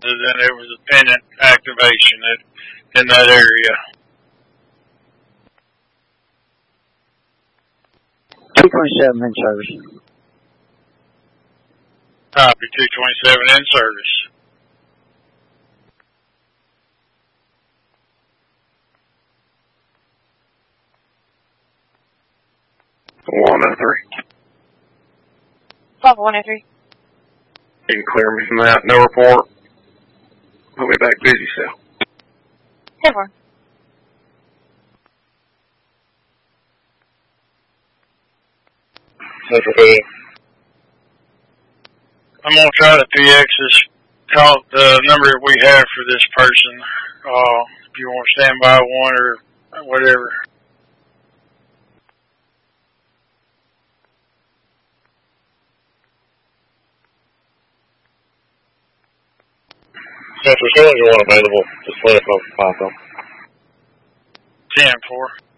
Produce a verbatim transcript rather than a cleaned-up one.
and it was a pennant activation at, in that area. two twenty-seven in service. Copy, two twenty-seven in service. one oh three. Papa one oh three. You can clear me from that. No report. Put me back busy cell. ten four. Central Bay. I'm going to try to P X this, call the number that we have for this person. Uh, if you want to stand by one or whatever. Central, as soon as you want available, just let us know for five. ten four.